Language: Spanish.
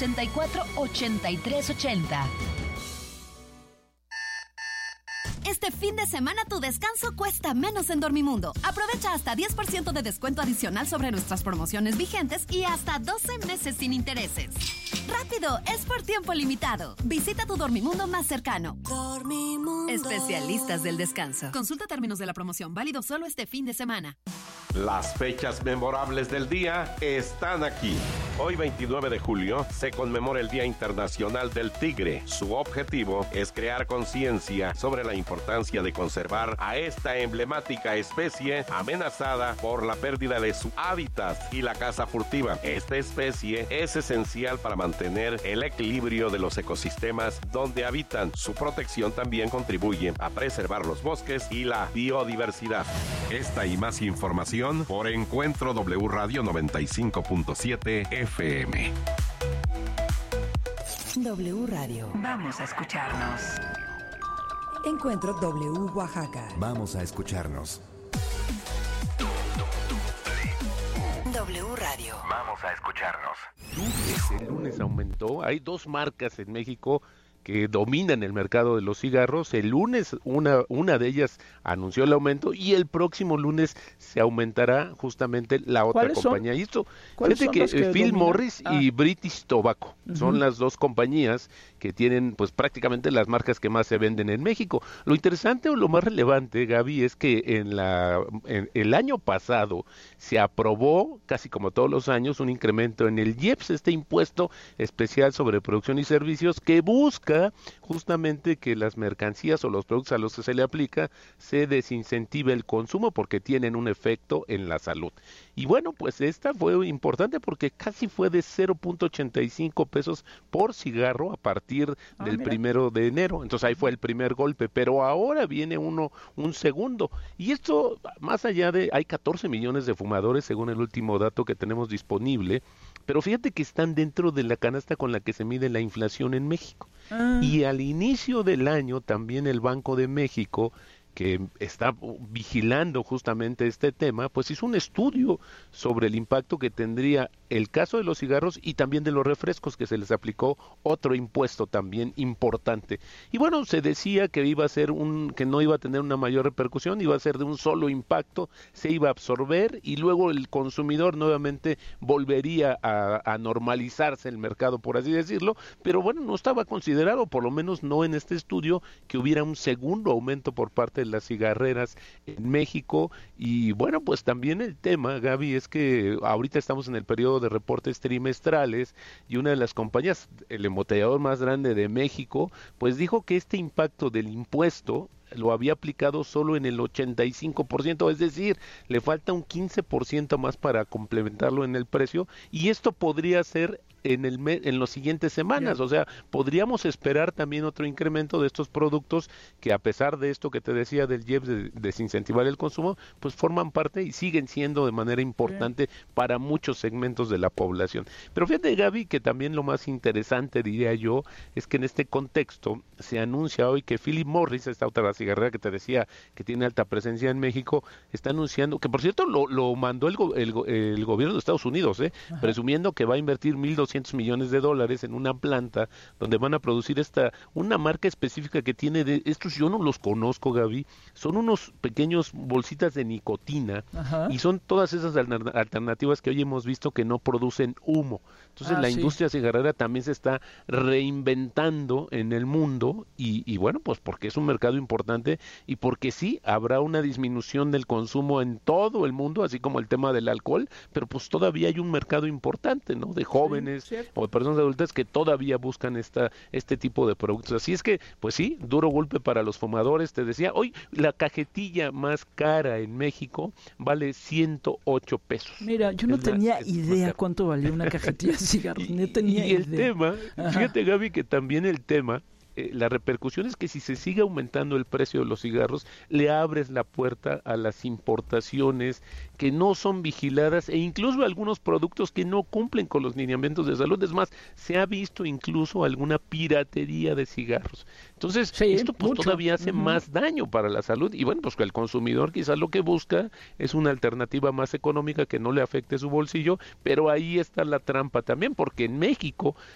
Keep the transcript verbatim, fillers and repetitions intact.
ochenta y cuatro, ochenta y tres ochenta. Este fin de semana tu descanso cuesta menos en Dormimundo. Aprovecha hasta diez por ciento de descuento adicional sobre nuestras promociones vigentes y hasta doce meses sin intereses. ¡Rápido! Es por tiempo limitado. Visita tu Dormimundo más cercano. Dormimundo. Especialistas del descanso. Consulta términos de la promoción. Válido solo este fin de semana. Las fechas memorables del día están aquí. Hoy, veintinueve de julio, se conmemora el Día Internacional del Tigre. Su objetivo es crear conciencia sobre la importancia de conservar a esta emblemática especie amenazada por la pérdida de su hábitat y la caza furtiva. Esta especie es esencial para mantener el equilibrio de los ecosistemas donde habitan. Su protección también contribuye a preservar los bosques y la biodiversidad. Esta y más información por Encuentro W Radio noventa y cinco punto siete F M. W Radio. Vamos a escucharnos. Encuentro W Oaxaca. Vamos a escucharnos. W Radio. Vamos a escucharnos. Lunes, el lunes aumentó. Hay dos marcas en México que dominan el mercado de los cigarros. El lunes una, una de ellas anunció el aumento y el próximo lunes se aumentará justamente la otra compañía. Son? Y esto, fíjate que, que Phil dominan? Morris ah. y British Tobacco uh-huh. son las dos compañías que tienen pues prácticamente las marcas que más se venden en México. Lo interesante o lo más relevante, Gaby, es que en la en el año pasado se aprobó, casi como todos los años, un incremento en el I E P S, este impuesto especial sobre producción y servicios que busca justamente que las mercancías o los productos a los que se le aplica se desincentive el consumo porque tienen un efecto en la salud. Y bueno, pues esta fue importante porque casi fue de cero punto ochenta y cinco pesos por cigarro a partir ah, del mira. primero de enero. Entonces ahí fue el primer golpe, pero ahora viene uno, un segundo. Y esto, más allá de, hay catorce millones de fumadores según el último dato que tenemos disponible, pero fíjate que están dentro de la canasta con la que se mide la inflación en México. Ah. Y al inicio del año también el Banco de México, que está vigilando justamente este tema, pues hizo un estudio sobre el impacto que tendría el caso de los cigarros y también de los refrescos, que se les aplicó otro impuesto también importante. Y bueno, se decía que iba a ser un, que no iba a tener una mayor repercusión, iba a ser de un solo impacto, se iba a absorber y luego el consumidor nuevamente volvería a, a normalizarse el mercado, por así decirlo, pero bueno, no estaba considerado, por lo menos no en este estudio, que hubiera un segundo aumento por parte de las cigarreras en México. Y bueno, pues también el tema, Gaby, es que ahorita estamos en el periodo de reportes trimestrales y una de las compañías, el embotellador más grande de México, pues dijo que este impacto del impuesto lo había aplicado solo en el ochenta y cinco por ciento, es decir, le falta un quince por ciento más para complementarlo en el precio, y esto podría ser en el mes, en las siguientes semanas, yeah. O sea, podríamos esperar también otro incremento de estos productos que, a pesar de esto que te decía del I E P S de desincentivar el consumo, pues forman parte y siguen siendo de manera importante yeah. para muchos segmentos de la población. Pero fíjate, Gaby, que también lo más interesante, diría yo, es que en este contexto se anuncia hoy que Philip Morris, esta otra cigarrera que te decía que tiene alta presencia en México, está anunciando, que por cierto lo, lo mandó el, go, el, el gobierno de Estados Unidos, ¿eh? presumiendo que va a invertir mil doscientos millones de dólares en una planta donde van a producir esta, una marca específica que tiene de, estos yo no los conozco, Gaby, son unos pequeños bolsitas de nicotina. Ajá. Y son todas esas alternativas que hoy hemos visto que no producen humo. Entonces ah, la sí. industria cigarrera también se está reinventando en el mundo y, y bueno, pues porque es un mercado importante y porque sí, habrá una disminución del consumo en todo el mundo, así como el tema del alcohol, pero pues todavía hay un mercado importante, ¿no? De jóvenes sí, o de personas adultas que todavía buscan esta este tipo de productos. Así es que, pues sí, duro golpe para los fumadores. Te decía, hoy la cajetilla más cara en México vale ciento ocho pesos. Mira, yo no es tenía la, idea cuánto valía una cajetilla de cigarros, no tenía y, y el idea. tema, Ajá. fíjate, Gaby, que también el tema, eh, la repercusión es que si se sigue aumentando el precio de los cigarros, le abres la puerta a las importaciones que no son vigiladas e incluso algunos productos que no cumplen con los lineamientos de salud. Es más, se ha visto incluso alguna piratería de cigarros. Entonces, sí, esto pues mucho. todavía hace uh-huh. más daño para la salud y bueno, pues que el consumidor quizás lo que busca es una alternativa más económica que no le afecte su bolsillo, pero ahí está la trampa también, porque en México